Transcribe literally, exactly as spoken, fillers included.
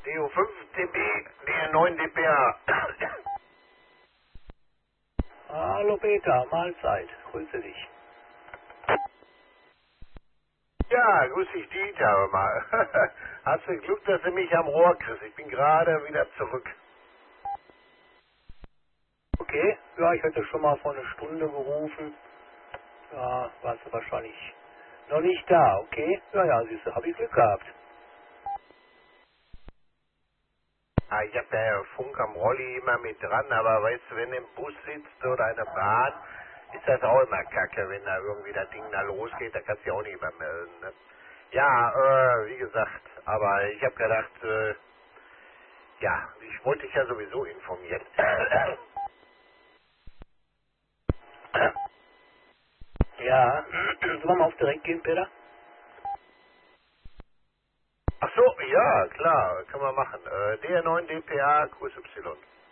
D O fünf D B, D N neun D P A. Hallo Peter, Mahlzeit, grüße dich. Ja, grüß dich Dieter, hör mal. Hast du Glück, dass du mich am Rohr kriegst? Ich bin gerade wieder zurück. Okay, ja, ich hatte schon mal vor einer Stunde gerufen. Ja, warst du wahrscheinlich noch nicht da, okay? Ja, ja, siehst du, habe ich Glück gehabt. Ah, ich hab ja Funk am Rolli immer mit dran, aber weißt du, wenn du im Bus sitzt oder in der Bahn, ist das auch immer kacke, wenn da irgendwie das Ding da losgeht, da kannst du ja auch nicht mehr melden, ne? Ja, äh, wie gesagt, aber ich habe gedacht, äh, ja, ich wollte dich ja sowieso informieren. Ja, sollen wir mal auf direkt gehen, Peter? Ach so, ja, klar, können wir machen. Äh, D R neun D P A, Kurs Y.